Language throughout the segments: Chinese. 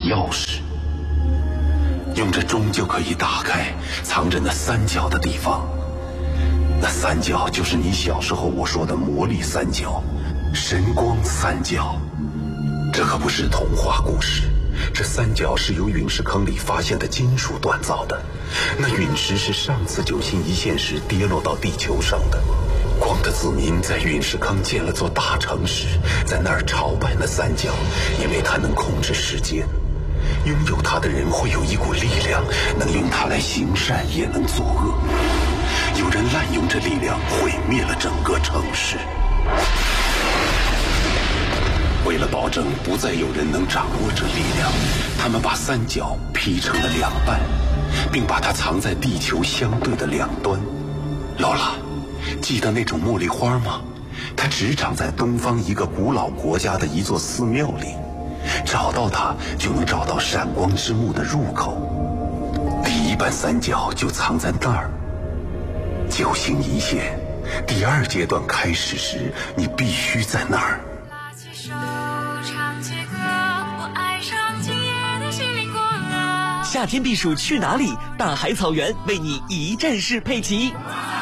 钥匙，用这钟就可以打开藏着那三角的地方。那三角就是你小时候我说的魔力三角、神光三角。这可不是童话故事，这三角是由陨石坑里发现的金属锻造的。那陨石是上次九星一线时跌落到地球上的。光的子民在陨石坑建了座大城市，在那儿朝拜那三角，因为它能控制时间。拥有它的人会有一股力量，能用它来行善也能作恶。有人滥用这力量，毁灭了整个城市。为了保证不再有人能掌握这力量，他们把三角劈成了两半，并把它藏在地球相对的两端。劳拉，记得那种茉莉花吗？它只长在东方一个古老国家的一座寺庙里，找到它就能找到闪光之墓的入口。第一半三角就藏在那儿。九星一线，第二阶段开始时，你必须在那儿。 拉起手，唱起歌，我爱上今夜的心灵过了。 夏天避暑去哪里？大海草原为你一站式配齐。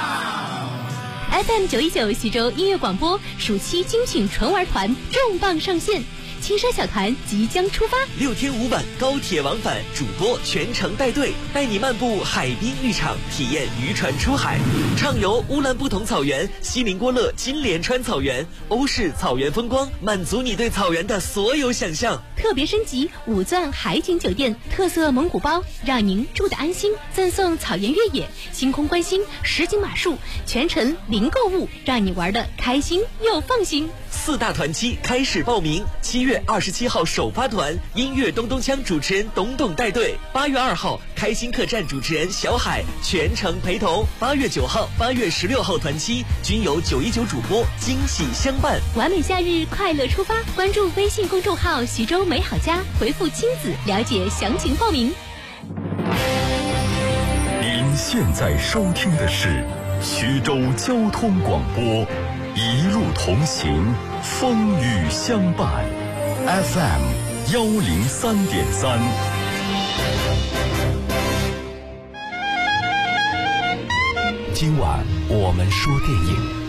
FM 919徐州音乐广播暑期精品纯玩团重磅上线，青山小团即将出发 ，6天5晚高铁往返，主播全程带队，带你漫步海滨浴场，体验渔船出海，畅游乌兰布统草原、锡林郭勒金莲川草原、欧式草原风光，满足你对草原的所有想象。 特别升级5钻海景酒店，特色蒙古包，让您住得安心，赠送草原越野、星空观星、实景马术，全程零购物，让你玩得开心又放心。 4大团期开始报名，7月27号首发团，音乐咚咚锵主持人董董带队；8月2号开心客栈主持人小海全程陪同；8月9号、8月16号团期均由919主播惊喜相伴。 完美夏日快乐出发，关注微信公众号徐州美好家，回复亲子了解详情报名。 您现在收听的是徐州交通广播，一路同行，风雨相伴。FM 103.3。今晚我们说电影。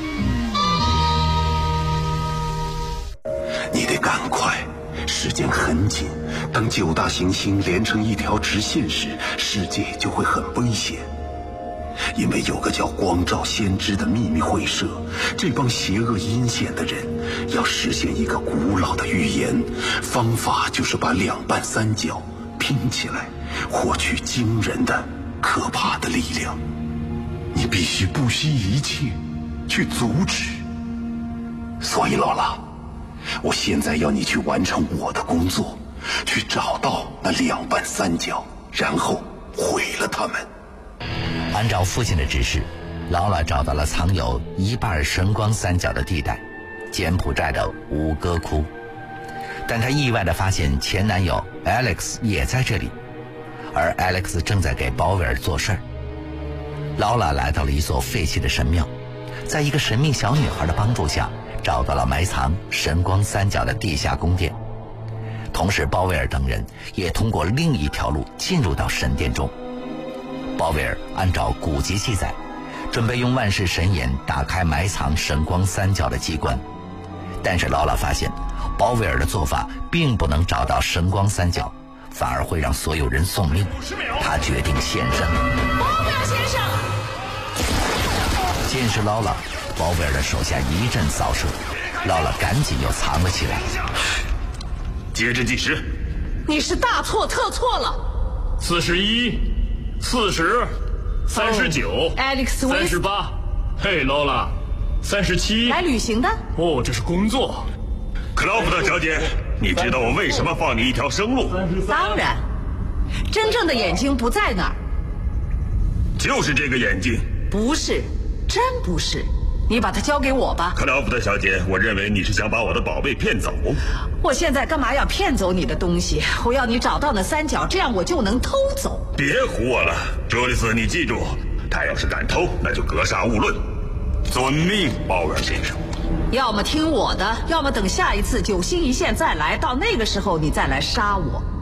你得赶快，时间很紧。当9大行星连成一条直线时，世界就会很危险。因为有个叫光照先知的秘密会社，这帮邪恶阴险的人要实现一个古老的预言，方法就是把两半三角拼起来，获取惊人的可怕的力量。你必须不惜一切去阻止。所以劳拉，我现在要你去完成我的工作，去找到那两半三角，然后毁了他们。 按照父亲的指示，劳拉找到了藏有一半神光三角的地带——柬埔寨的吴哥窟。但她意外地发现前男友 Alex 也在这里，而 Alex 正在给鲍威尔做事儿。劳拉来到了一所废弃的神庙，在一个神秘小女孩的帮助下，找到了埋藏神光三角的地下宫殿。同时鲍威尔等人也通过另一条路进入到神殿中。鲍威尔按照古籍记载，准备用万世神眼打开埋藏神光三角的机关。但是劳拉发现鲍威尔的做法并不能找到神光三角，反而会让所有人送命。他决定现身。 鲍威尔先生！ 见是劳拉，鲍威尔的手下一阵扫射，劳拉赶紧又藏了起来。 截至计时， 你是大错特错了。 41、40、39、 Alex 38，嘿，劳拉，37。 来旅行的？ 哦，这是工作。克劳福特小姐，你知道我为什么放你一条生路？ 当然，真正的眼睛不在那儿。 就是这个眼睛。 不是，真不是。你把它交给我吧。 克劳福特小姐，我认为你是想把我的宝贝骗走。 我现在干嘛要骗走你的东西？我要你找到那三角，这样我就能偷走。 别唬我了，朱利斯，你记住，他要是敢偷，那就格杀勿论。遵命，鲍威尔先生。 要么听我的，要么等下一次9星一线再来，到那个时候你再来杀我。